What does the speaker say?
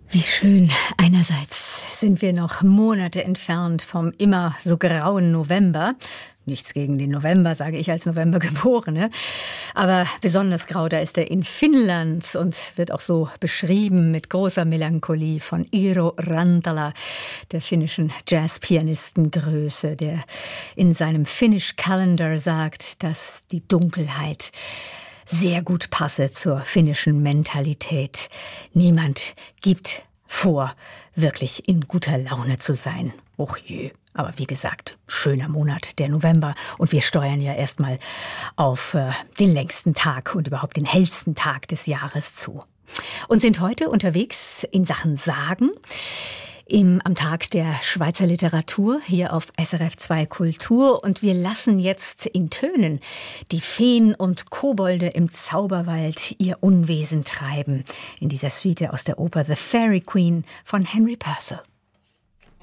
Wie schön. Einerseits sind wir noch Monate entfernt vom immer so grauen November. Nichts gegen den November, sage ich als Novembergeborene. Aber besonders grau, da ist er in Finnland und wird auch so beschrieben mit großer Melancholie von Iiro Rantala, der finnischen Jazzpianistengröße, der in seinem Finnish Calendar sagt, dass die Dunkelheit sehr gut passe zur finnischen Mentalität. Niemand gibt vor, wirklich in guter Laune zu sein. Och je. Aber wie gesagt, schöner Monat, der November. Und wir steuern ja erstmal auf den längsten Tag und überhaupt den hellsten Tag des Jahres zu. Und sind heute unterwegs in Sachen Sagen. Am Tag der Schweizer Literatur hier auf SRF 2 Kultur. Und wir lassen jetzt in Tönen die Feen und Kobolde im Zauberwald ihr Unwesen treiben. In dieser Suite aus der Oper The Fairy Queen von Henry Purcell.